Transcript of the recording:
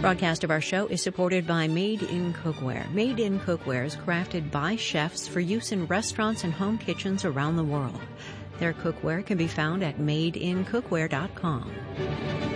Broadcast of our show is supported by Made in Cookware. Made in Cookware is crafted by chefs for use in restaurants and home kitchens around the world. Their cookware can be found at madeincookware.com.